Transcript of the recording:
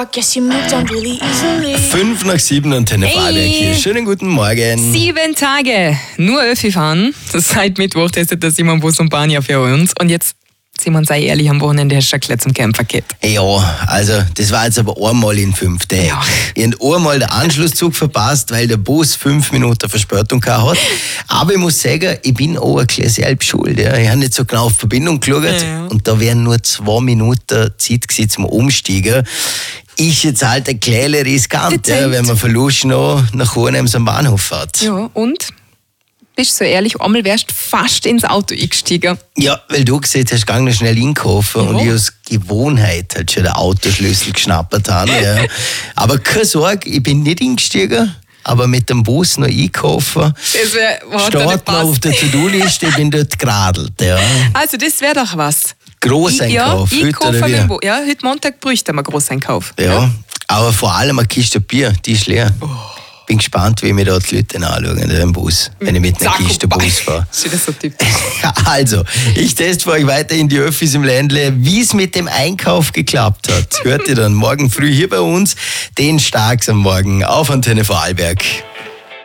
5:07 Antenne Vorarlberg hier. Schönen guten Morgen. 7 Tage, nur Öffi fahren. Seit Mittwoch testet der Simon Bus und Bahn ja für uns. Und jetzt, Simon, sei ehrlich, am Wochenende hast du schon gleich zum Camperkit. Ja, also das war jetzt aber einmal in 5 Tagen. Ja. Ich habe einmal den Anschlusszug verpasst, weil der Bus 5 Minuten Verspätung gehabt hat. Aber ich muss sagen, ich bin auch ein bisschen selbst schuld. Ja. Ich habe nicht so genau auf Verbindung geschaut und da wären nur 2 Minuten Zeit gewesen zum Umsteigen. Ist jetzt halt ein kleiner riskant, ja, wenn man Verlust noch nach Hohenems am Bahnhof fährt. Ja, und? Bist du so ehrlich, einmal wärst du fast ins Auto eingestiegen. Ja, weil du gesagt hast, geh noch schnell einkaufen und ich aus Gewohnheit halt schon den Autoschlüssel geschnappert habe. Ja. Aber keine Sorge, ich bin nicht eingestiegen, aber mit dem Bus noch einkaufen. Steht noch auf der To-Do-Liste, ich bin dort geradelt. Ja. Also das wäre doch was. Grosseinkauf, heute Montag bräuchte man Grosseinkauf. Ja, aber vor allem eine Kiste Bier, die ist leer. Bin gespannt, wie mir da die Leute anschauen in dem Bus, wenn ich mit einer Kiste Bus fahre. Ist das so typisch? Also, ich teste für euch weiterhin die Öffis im Ländle, wie es mit dem Einkauf geklappt hat. Hört ihr dann morgen früh hier bei uns, den Starks am Morgen auf Antenne Vorarlberg.